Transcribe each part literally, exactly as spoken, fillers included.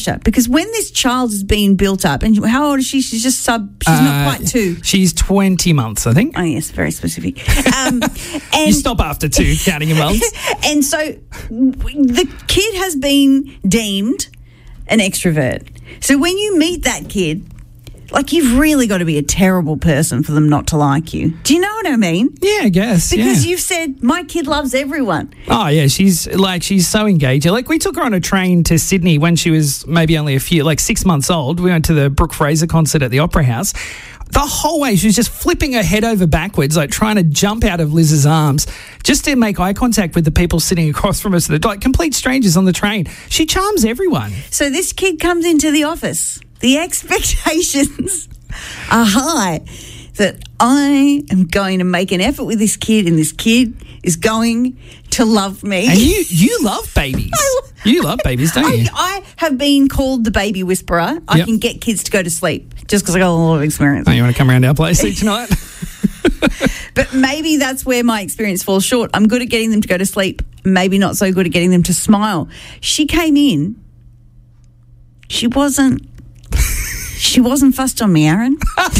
Because when this child is being built up, and how old is she? She's just sub, she's Uh, not quite two. She's twenty months, I think. Oh, yes, very specific. Um, and, You stop after two, counting your months. and so the kid has been deemed an extrovert. So when you meet that kid, like, you've really got to be a terrible person for them not to like you. Do you know what I mean? Yeah, I guess. Because yeah. you've said, my kid loves everyone. Oh, yeah, she's like, she's so engaging. Like, we took her on a train to Sydney when she was maybe only a few, like six months old. We went to the Brooke Fraser concert at the Opera House. The whole way, she was just flipping her head over backwards, like trying to jump out of Liz's arms just to make eye contact with the people sitting across from us, like complete strangers on the train. She charms everyone. So this kid comes into the office. The expectations are high that I am going to make an effort with this kid, and this kid is going to love me. And you, you love babies. You love babies, don't you? I, I have been called the baby whisperer. I Yep. can get kids to go to sleep just because I got a lot of experience. Oh, you want to come around our place each night? But maybe that's where my experience falls short. I'm good at getting them to go to sleep, maybe not so good at getting them to smile. She came in. She wasn't. She wasn't fussed on me, Aaron.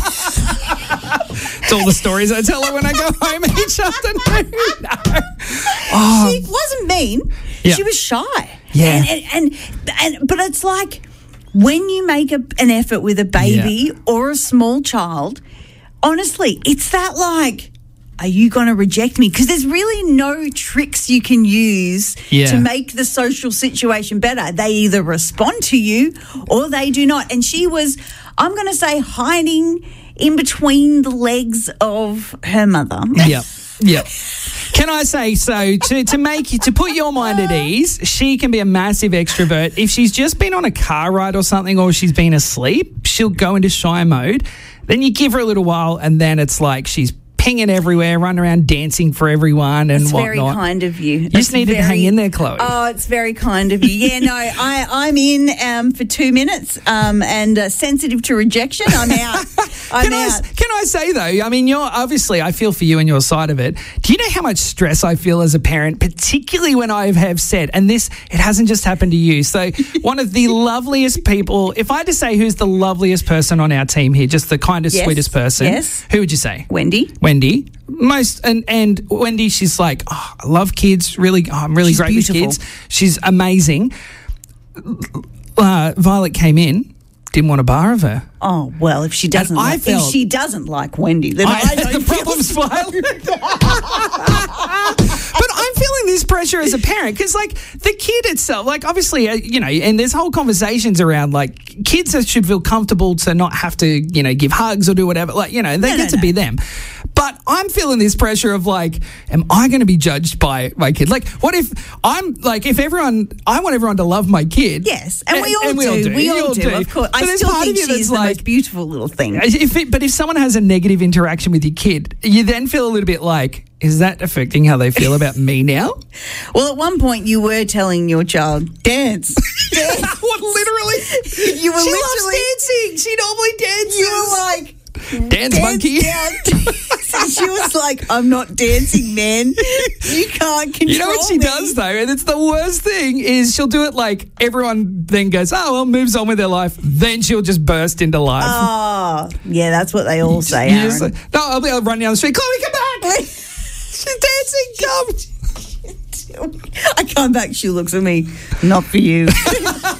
It's all the stories I tell her when I go home each afternoon. No. Oh, She wasn't mean. Yeah. She was shy. Yeah. And, and, and, and but it's like when you make a, an effort with a baby Yeah. or a small child, honestly, it's that like, are you going to reject me? Because there's really no tricks you can use Yeah. to make the social situation better. They either respond to you or they do not. And she was, I'm going to say, hiding in between the legs of her mother. Yep. Yep. Can I say, so to, to make you, to put your mind at ease, she can be a massive extrovert. If she's just been on a car ride or something, or she's been asleep, she'll go into shy mode. Then you give her a little while, and then it's like she's pinging everywhere, running around dancing for everyone and It's whatnot. very kind of you. You just needed to hang in there, Chloe. Oh, it's very kind of you. Yeah, no, I, I'm in um, for two minutes um, and uh, sensitive to rejection. I'm out. I'm Can I, out. can I say, though, I mean, you're obviously, I feel for you and your side of it. Do you know how much stress I feel as a parent, particularly when I have said, and this, it hasn't just happened to you. So one of the loveliest people, if I had to say who's the loveliest person on our team here, just the kindest, Yes, sweetest person, yes. who would you say? Wendy. Wendy. Most and and Wendy, she's like, oh, I love kids. Really, oh, I'm really She's great beautiful. with kids. She's amazing. Uh, Violet came in, didn't want a bar of her. Oh well, if she doesn't, I like, felt- if she doesn't like Wendy, then I, I, don't the feel problem's Violet. But I'm feeling this pressure as a parent because, like, the kid itself, like, obviously, uh, you know, and there's whole conversations around, like, kids should feel comfortable to not have to, you know, give hugs or do whatever. Like, you know, they No, get no, to no. be them. But I'm feeling this pressure of, like, am I going to be judged by my kid? Like, what if I'm, like, if everyone, I want everyone to love my kid. Yes, and, we, all and do. We all do, of course. But I there's still part think of you she's that's the like, most beautiful little thing. if it, but if someone has a negative interaction with your kid, you then feel a little bit like, is that affecting how they feel about me now? Well, at one point you were telling your child, dance. Dance. What, literally? You were She literally loves dancing. She normally dances. You were like, Dance, monkey. down. So she was like, I'm not dancing, man. You can't control You know what she me. does, though? And it's the worst thing is she'll do it like everyone then goes, oh, well, moves on with their life. Then she'll just burst into life. Oh, yeah, that's what they all say, You Aaron. just like, no, I'll be able to run down the street. Chloe, come back. She's dancing. Come. I come back, she looks at me, not for you.